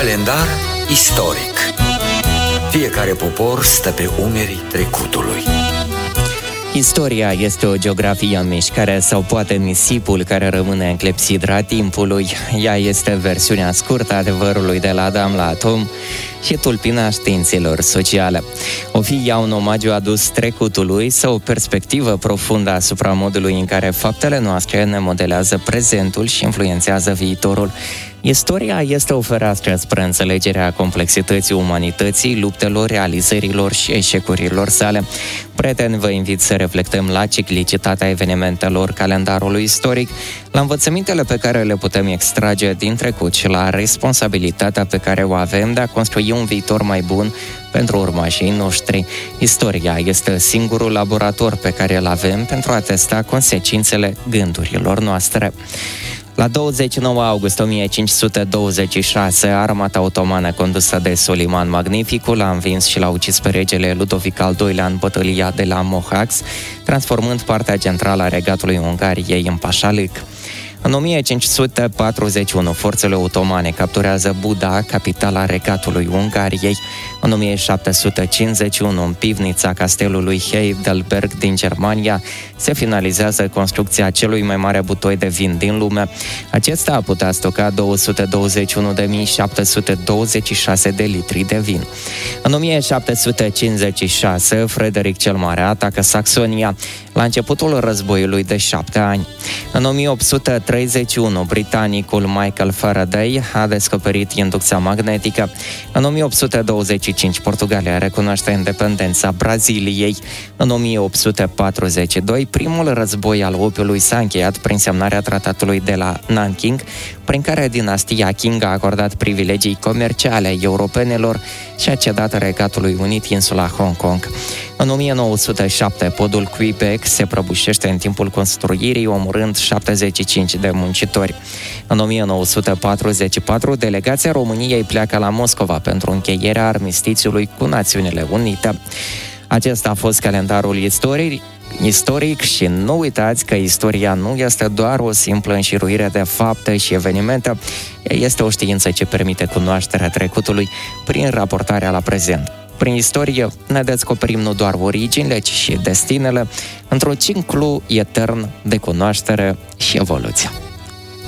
Calendar istoric. Fiecare popor stă pe umerii trecutului. Istoria este o geografie în mișcare sau poate nisipul care rămâne în clepsidra timpului. Ea este versiunea scurtă a adevărului de la Adam la atom și tulpina științelor sociale. O fi ea un omagiu adus trecutului sau o perspectivă profundă asupra modului în care faptele noastre ne modelează prezentul și influențează viitorul. Istoria este o fereastră spre înțelegerea complexității umanității, luptelor, realizărilor și eșecurilor sale. Prieteni, vă invit să reflectăm la ciclicitatea evenimentelor calendarului istoric, la învățămintele pe care le putem extrage din trecut și la responsabilitatea pe care o avem de a construi un viitor mai bun pentru urmașii noștri. Istoria este singurul laborator pe care îl avem pentru a testa consecințele gândurilor noastre. La 29 august 1526, armata otomană condusă de Soliman Magnificul a învins și l-a ucis pe regele Ludovic al II-lea în bătălia de la Mohacs, transformând partea centrală a regatului Ungariei în Pașalic. În 1541, forțele otomane capturează Buda, capitala regatului Ungariei. În 1751, în pivnița castelului Heidelberg din Germania, se finalizează construcția celui mai mare butoi de vin din lume. Acesta a putea stoca 221.726 de litri de vin. În 1756, Frederic cel Mare atacă Saxonia la începutul războiului de 7 ani. În 1831, britanicul Michael Faraday a descoperit inducția magnetică. În 1825, Portugalia recunoaște independența Braziliei. În 1842, primul război al opiului s-a încheiat prin semnarea tratatului de la Nanking, prin care dinastia Qing a acordat privilegii comerciale europenelor și a cedat Regatului Unit insula Hong Kong. În 1907, podul Quebec se prăbușește în timpul construirii, omorând 75 de muncitori. În 1944, delegația României pleacă la Moscova pentru încheierea armistițiului cu Națiunile Unite. Acesta a fost calendarul istoric și nu uitați că istoria nu este doar o simplă înșiruire de fapte și evenimente, ea este o știință ce permite cunoașterea trecutului prin raportarea la prezent. Prin istorie ne descoperim nu doar originile, ci și destinele într-un ciclu etern de cunoaștere și evoluție.